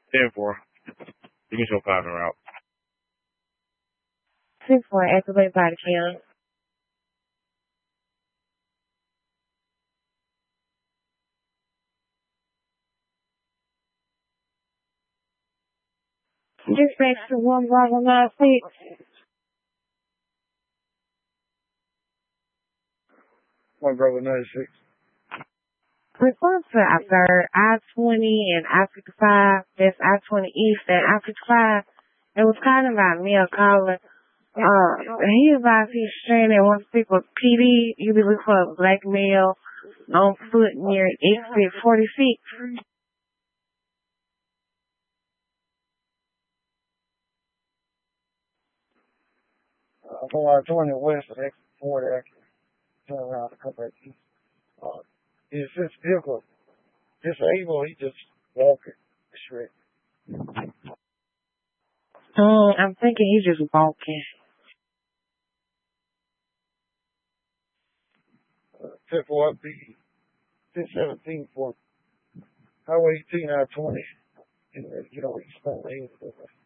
10-4. Give me some 5 and route. 6-4, activate body cam. Dispatch to 1 Bravo 96. 1 Bravo 96. Response to observe I-20 and I-55. That's I-20 East and I-55. It was kind of about male caller. He advised he's stranded and wants to speak with PD. You be looking for a black male on foot near exit 46. I'm going I-20 west of exit 40, actually. Turn around to come back east. He's just vehicle disabled. He just walking straight. I'm thinking he's just walking. 10-4 up the 10-17 for Highway 18 I-20. And, East 8.